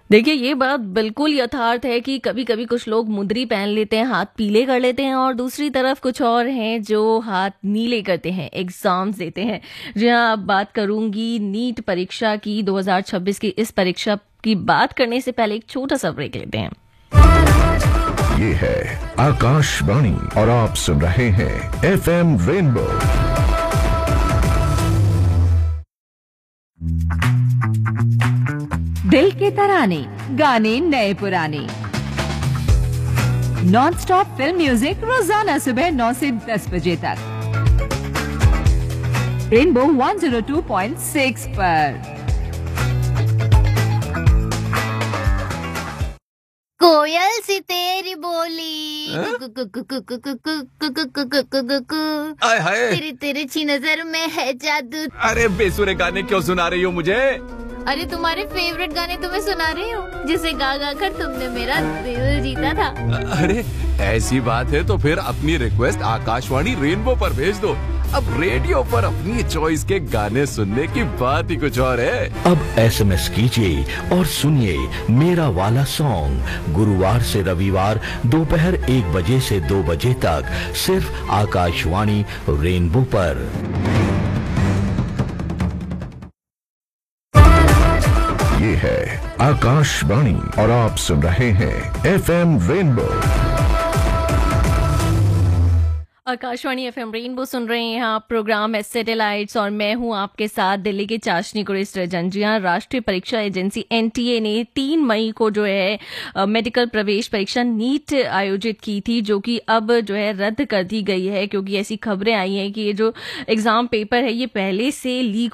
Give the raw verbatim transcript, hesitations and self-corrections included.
देखिए, ये बात बिल्कुल यथार्थ है कि कभी-कभी कुछ लोग मुंदरी पहन लेते हैं, हाथ पीले कर लेते हैं और दूसरी तरफ कुछ और हैं जो हाथ नीले करते हैं, एग्ज़ाम्स देते हैं। जी हाँ, अब बात करूँगी नीट परीक्षा की दो हज़ार छब्बीस की। इस परीक्षा की बात करने से पहले एक छोटा-सा ब्रेक लेते हैं। ये है आकाशवाणी और आप सुन रहे हैं एफएम रेनबो। दिल के तराने, गाने नए पुराने, नॉन स्टॉप फिल्म म्यूजिक रोजाना सुबह नौ से दस बजे तक रेनबो एक सौ दो पॉइंट छह पर। कोयल सी तेरी बोली कु- कु- कु- कु- कु- कु- कु- कु- कु- कु- कु- कु- कु- कु। आय हाय। तेरी तेरी छी नजर में है जादू। अरे बेसुरे गाने क्यों सुना रही हो मुझे? अरे तुम्हारे फेवरेट गाने तुम्हें सुना रही हूँ, जिसे गा गा कर तुमने मेरा दिल जीता था। अरे ऐसी बात है तो फिर अपनी रिक्वेस्ट आकाशवाणी रेनबो पर भेज दो। अब रेडियो पर अपनी चॉइस के गाने सुनने की बात ही कुछ और है। अब एसएमएस कीजिए और सुनिए मेरा वाला सॉन्ग गुरुवार से रविवार दोपहर एक बजे से दो बजे तक सिर्फ आकाशवाणी रेनबो पर। ये है आकाशवाणी और आप सुन रहे हैं FM rainbow. Akashvani FM rainbow सुन रहे हैं आप। प्रोग्राम है सैटेलाइट्स और मैं हूं आपके साथ दिल्ली की चाशनी कुरेश रजन। जी हाँ, राष्ट्रीय परीक्षा एजेंसी एनटीए ने तीन मई को जो है अ, मेडिकल प्रवेश परीक्षा नीट आयोजित की थी, जो कि अब जो है रद्द कर दी गई है, क्योंकि ऐसी खबरें आई हैं कि ये जो एग्जाम पेपर है ये पहले से लीक